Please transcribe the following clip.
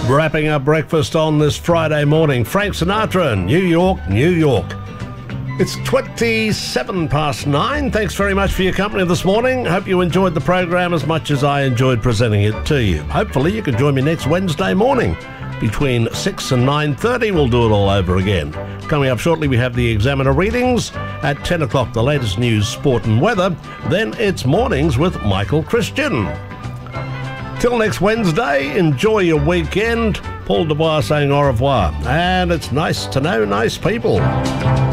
Wrapping up breakfast on this Friday morning, Frank Sinatra, New York, New York. It's 9:27. Thanks very much for your company this morning. Hope you enjoyed the program as much as I enjoyed presenting it to you. Hopefully you can join me next Wednesday morning. Between 6 and 9:30, we'll do it all over again. Coming up shortly, we have the Examiner readings. At 10 o'clock, the latest news, sport and weather. Then it's Mornings with Michael Christian. Till next Wednesday, enjoy your weekend. Paul Dubois saying au revoir. And it's nice to know nice people.